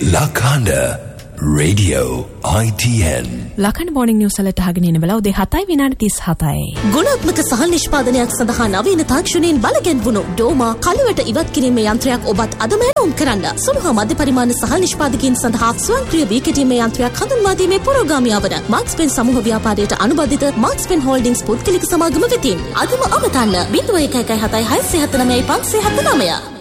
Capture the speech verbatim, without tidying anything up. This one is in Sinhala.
Lakanda Radio I T N. Lakanda morning news alert අහගෙන ඉන්න බලා උදේ හතයි විනාඩි තිස් හතයි. ගුණාත්මක සහල් නිෂ්පාදනයක් සඳහා නවීන තාක්ෂණයෙන් බලගැන්වුණු ඩෝමා කළුවට ඉවත් කිරීමේ යන්ත්‍රයක් ඔබත් අදම එනම් කරන්න. සුළු හා මධ්‍ය පරිමාණ සහල් නිෂ්පාදකයන් සඳහා ස්වයංක්‍රීය වී කෙටීමේ යන්ත්‍රයක් හඳුන්වා දීමේ පුරෝගාමී අවන මාක්ස් පෙන් සමූහ ව්‍යාපාරයට අනුබද්ධිත මාක්ස් පෙන් හෝල්ඩින්ග්ස් පුද්ගලික සමාගම වෙතින් අදම අමතන්න. ศูนย์ එක 1 7 හය හතර නවය පන්සිය හතර නවය